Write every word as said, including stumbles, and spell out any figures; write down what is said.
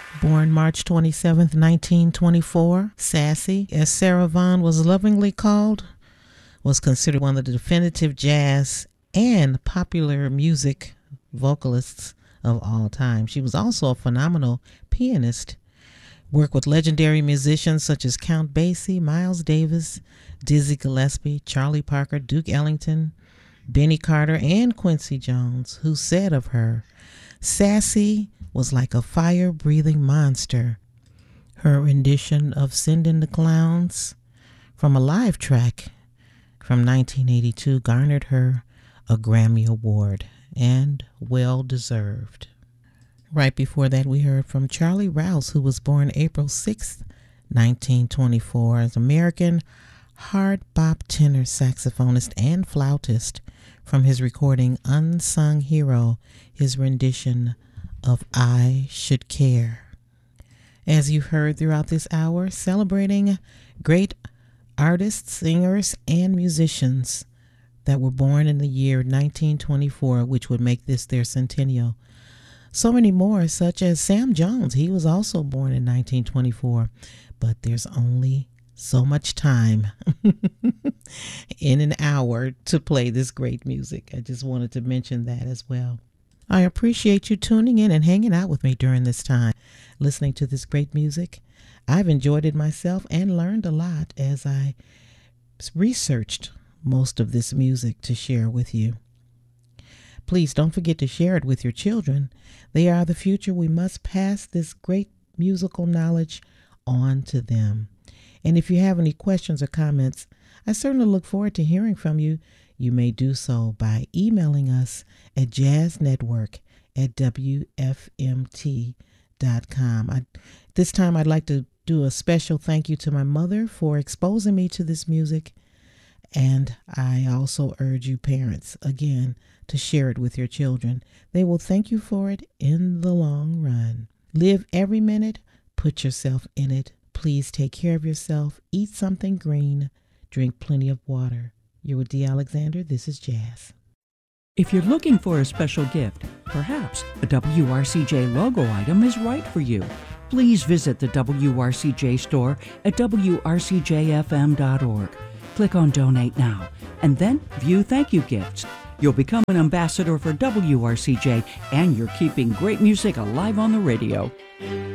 Born March twenty-seventh, nineteen twenty-four, Sassy, as Sarah Vaughan was lovingly called, was considered one of the definitive jazz and popular music vocalists of all time. She was also a phenomenal pianist, worked with legendary musicians such as Count Basie, Miles Davis, Dizzy Gillespie, Charlie Parker, Duke Ellington, Benny Carter, and Quincy Jones, who said of her, "Sassy was like a fire-breathing monster." Her rendition of "Send in the Clowns" from a live track from nineteen eighty-two garnered her a Grammy Award, and well-deserved. Right before that, we heard from Charlie Rouse, who was born April sixth, nineteen twenty-four, as American hard bop tenor saxophonist and flautist, from his recording Unsung Hero, his rendition of "I Should Care." As you've heard throughout this hour, celebrating great artists, singers, and musicians that were born in the year nineteen twenty-four, which would make this their centennial. So many more, such as Sam Jones. He was also born in nineteen twenty-four, but there's only so much time in an hour to play this great music. I just wanted to mention that as well. I appreciate you tuning in and hanging out with me during this time, listening to this great music. I've enjoyed it myself and learned a lot as I researched most of this music to share with you. Please don't forget to share it with your children. They are the future. We must pass this great musical knowledge on to them. And if you have any questions or comments, I certainly look forward to hearing from you. You may do so by emailing us at jazznetwork at w f m t dot com. I, this time I'd like to do a special thank you to my mother for exposing me to this music. And I also urge you parents, again, to share it with your children. They will thank you for it in the long run. Live every minute. Put yourself in it. Please take care of yourself. Eat something green. Drink plenty of water. You're with Dee Alexander. This is Jazz. If you're looking for a special gift, perhaps a W R C J logo item is right for you. Please visit the W R C J store at w r c j f m dot org. Click on Donate Now, and then view thank you gifts. You'll become an ambassador for W R C J, and you're keeping great music alive on the radio.